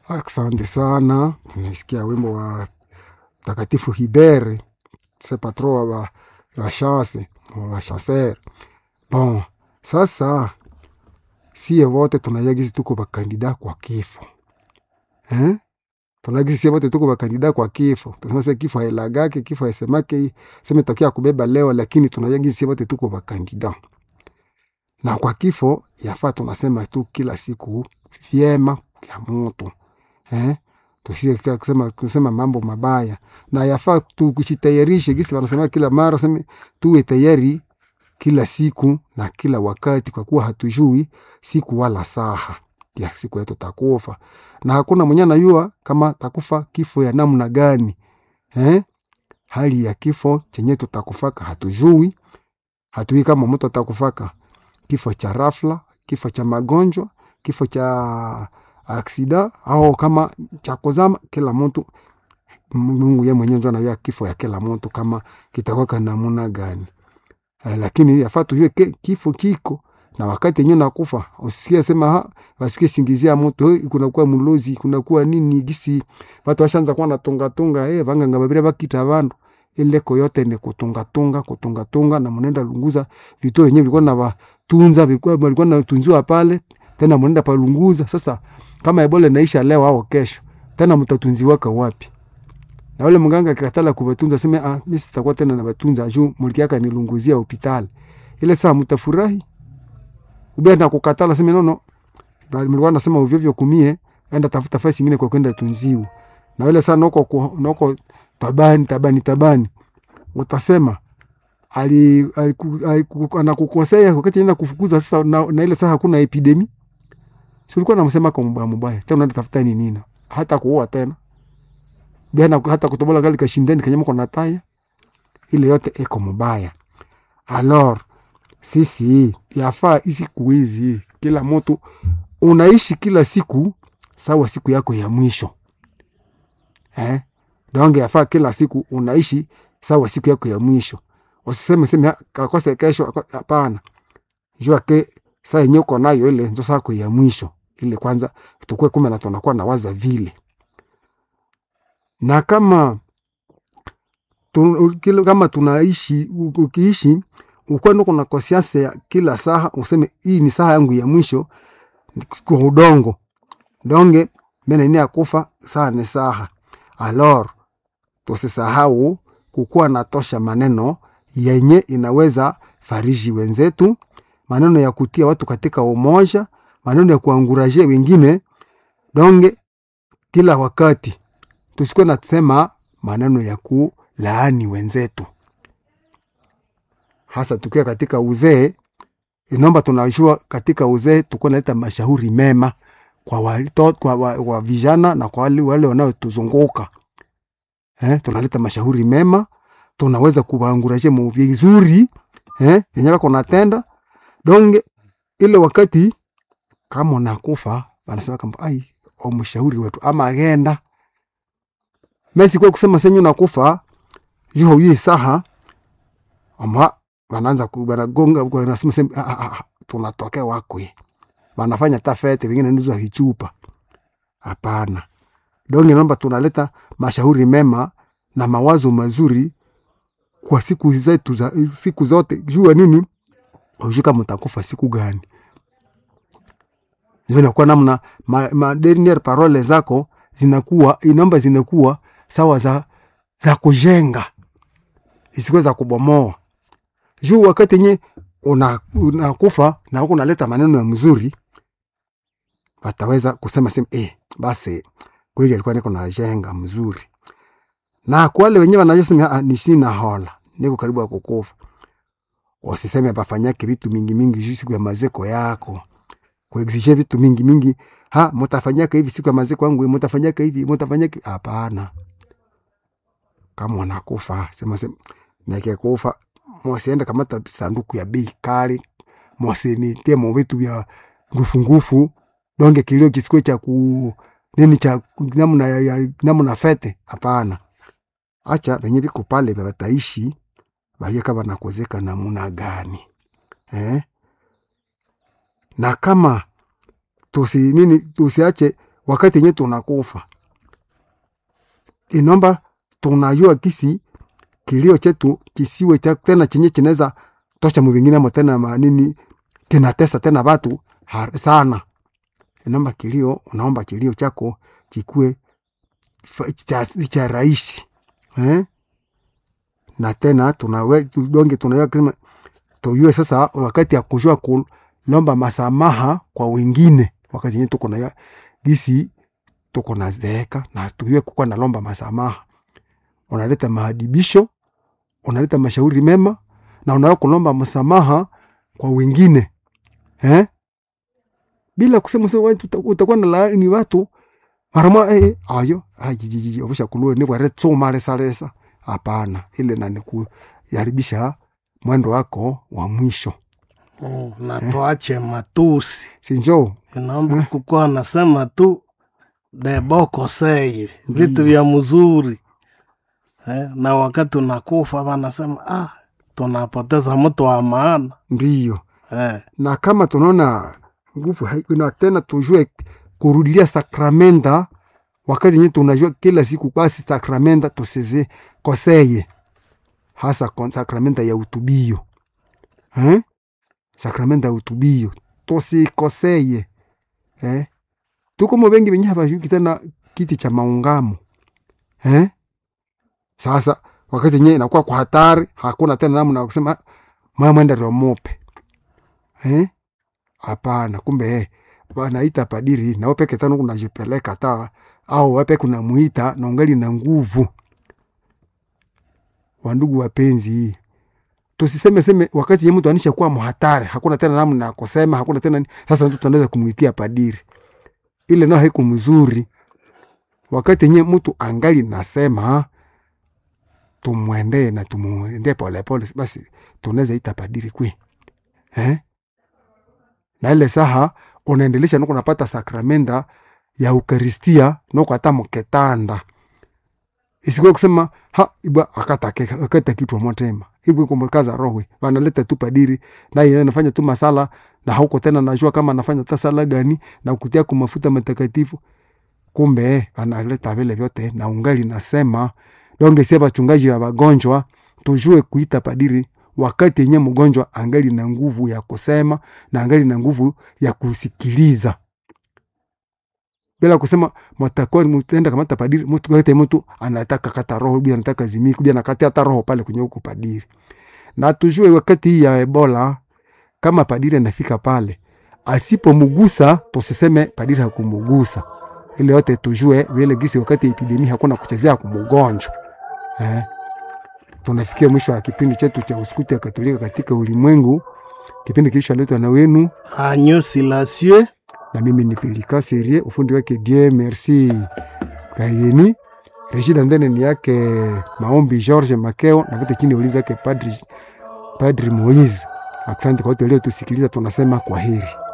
Asante sana. Tunasikia wimbo wa Takatifu Hibere, se patro wa chance, wa chancer. Bon, sasa sie wote tunayagisi tuko bakandida kwa kifo. Tunayagisi sie wote tuko bakandida kwa kifo. Tunasema kifo hailagake, kifo haisemake, sema takia kubeba leo, lakini tunayagisi sie wote tuko bakandida. Na kwa kifo yafaa tunasema tu kila siku vyema ya mtu. Kusema mambo mabaya. Na yafaa tukujitayarishe gisi wanasema kila mara, sema tuwe tayari kila siku na kila wakati, kwa kuwa hatujui siku wala saha ya siku yetu takufa. Na hakuna mwenye anajua kama takufa kifo ya namna gani. Hali ya kifo chenye tutakufaka hatujui. Hatujui kama mtu atakufaka kifo cha rafla, kifo cha magonjwa, kifo cha aksida, au kama cha kuzama. Kila mtu Mungu yeye mwenyewe ndio anajua kifo ya kila mtu kama kitakuwa namna gani. Lakini yafaa tujue kifo kiko na wakati yenyewe nakufa. Usikie sema wasikie singizia mtu kuna kuwa mlozi, kuna kuwa nini gisi watu washaanza kuwa na tunga vanga ngababira bakita bandu. Ile koyote ni kutunga na mnenda lunguza vitu wenyewe vilikuwa na watunza, vilikuwa na tunziwa pale, tena mnenda palunguza. Sasa kama Ebola naisha leo au kesho, tena mtatunziwa kwa wapi? Na wale mganga akikatala kubatunza, sema mimi sitakuwa tena na batunza juu muliki yake nilunguzia hospitali. Ile saa mtafurahi. Ubenda kukatala, sema nono, mlikuwa nasema ovyo kumie, enda tafuta fasi nyingine kwa kwenda tunziwa. Na wale saa noko tabani utasema anakukosea wakati anaenda kufukuza. Sasa na ile saa hakuna epidemi, si ulikuwa namsema kwa mbaya tena unaenda tafuta nini? Hata kuoa tena bwana, hata kutobola gali kashindani kanyama kwa nataya, ile yote eko mbaya. Alors sisi yafaa siku hizi kila mtu unaishi kila siku sawa siku yako ya mwisho. Donc yafaa kila siku unaishi sawa siku yako ya mwisho. Usiseme kakose kesho, hapana. Jua ke saa yenyewe uko nayo ile ndio saa yako ya mwisho. Ile kwanza tukue na tunakuwa na waza vile. Na kama tunaishi, ukiishi uko ndio kuna conscience ya kila saa, useme hii ni saa yangu ya mwisho kwa udongo. Donge mimi ni akufa saa ni saa. Alors tusisahau kukuwa na tosha maneno yenye inaweza fariji wenzetu, maneno ya kutia watu katika umoja, maneno ya kuanguraje wengine. Donge kila wakati tusikuwe na tusema maneno ya kulaani wenzetu, hasa tukiwa katika uzee. Inomba tunajua katika uzee tukuwa naleta mashauri mema kwa wa vijana na kwa wale wanaotuzunguka. Tunaleta mashauri mema, tunaweza kuwaanguraje vizuri yenyewe kuna tenda. Donge ile wakati kama unakufa wanasema kama mshauri wetu ama agenda mesi kwa kusema senyu nakufa hiyo hii saha, ama wanaanza kubanagonga kwa nasema tunatokea wako wanafanya tafete wengine ndizo hichupa. Hapana. Donge naomba tunaleta mashauri mema na mawazo mazuri kwa siku zetu za siku zote. Jua nini ujika mtakufa siku gani. Ndio inakuwa namna dernière parole zako zinakuwa inaomba zinakuwa sawa za kujenga, isikuwe za kubomoa. Juu wakati nye unakufa na huko unaleta maneno ya mzuri, wataweza kusema basi kweli alikuwa niko na jenga mzuri. Na kwa wale wenyewe wanajisema ni sina hola, niko karibu kukufa, wasiseme bafanyake vitu mingi juu siku ya mazeko yako, kuexige vitu mingi mtafanyaka hivi siku ya mazeko yangu, mtafanyaka hivi, mtafanyaka. Hapana. Kama unakufa sema nake kufa msiende kamata sanduku ya bei kali, msinitie vitu vya ngufu. Donge kilio kisikwe cha nini cha namna fete. Hapana. Acha wenye biko pale wataishi baye kama nakozeka namna gani. Na kama tusiache wakati yenye tunakufa. Inomba tunajua kisi kilio chetu kisiwe cha tena chenye chinaweza tosha mwingine ama tena manini kinatesa tena watu sana. Inomba kilio, unaomba kilio chako chikue cha rahisi. Na tena tunaweka kama tuyue sasa wakati ya kujua kulomba masamaha kwa wengine, wakati yenye tuko na gisi tuko na zeeka na tuyue kukuwa na lomba masamaha. Unaleta mahadibisho, unaleta mashauri mema, na unaweza kulomba masamaha kwa wengine. Bila kusema utakuwa na laani watu marama ayo obisha kulue ni wale tsoma salesa. Hapana, ile nani kuharibisha mwendo wako wa mwisho. Na tuache matusi. Sinjo. Inaomba kukuwa nasema tu deboko sei vitu vya mzuri. Na wakati unakufa wanasema tunapoteza mtu wa maana. Ndiyo. Na kama tunaona nguvu haiko tena, tujue kurudia sakramenta wakati yenyewe tunajua kila siku basi sakramenta tusize koseye, hasa sakramenta ya utubio. Sakramenta ya utubio tusikoseye. Tuko mwengi wenye hawajui tena kiti cha maungamo. Sasa wakati yenyewe inakuwa kwa hatari, hakuna tena namna kusema mwenda romope. Hapana, kumbe wanaita padiri na wapeke tano kunajipeleka ta au wape kuna muita na ungali na nguvu. Wandugu wapenzi, tusiseme wakati yeye mtu anisha kuwa mhatari, hakuna tena namna ya kusema, hakuna tena sasa mtu tunaweza kumuitia padiri. Ile nao haiko mzuri. Wakati yeye mtu angali nasema tumwendee na tumuendee pole pole, basi tunaweza ita padiri kwe. Na ile saha unaendelesha nuko napata sakramenta ya Eukaristia nuko hata mketanda. Isikuwe kusema iba akata kitu wa motema. Ibu kumkaza roho. Wanaleta tu padiri na yeye anafanya tu masala na hauko tena najua kama anafanya hata sala gani na kutia kwa mafuta matakatifu. Kumbe analeta vile vyote na ungali nasema donge sema chungaji ya wagonjwa tujue kuita padiri wakati yenye mgonjwa angali na nguvu ya kusema na angali na nguvu ya kusikiliza. Bila kusema mtakoni mtenda kama padiri mtu anataka kata roho bila anataka zimiki bila anakata hata roho pale kwenye huko padiri. Na tujue wakati ya Ebola kama padiri anafika pale asipomgusa tusiseme padiri hakumugusa. Ile yote tujue vile gisi wakati epidemia hakuna kuchezea kumgonjwa. Tunafikia mwisho wa kipindi chetu cha Uskuti ya Katolika katika ulimwengu. Kipindi kilicholetwa na wenu Agneau Silencieux na mimi ni Pelika Serie, ufundi wake Dieu Merci Kayeni, Regida ndene ni yake Maombi George Makeo, na vote chini ulizo yake Padri Moise. Asante kwa wote waliotusikiliza, tunasema kwaheri.